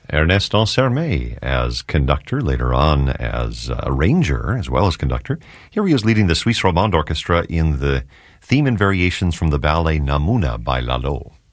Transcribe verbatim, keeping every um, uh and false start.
Ernest Ansermet as conductor, later on as arranger as well as conductor. Here he is leading the Suisse Romande Orchestra in the theme and variations from the ballet Namuna by Lalo.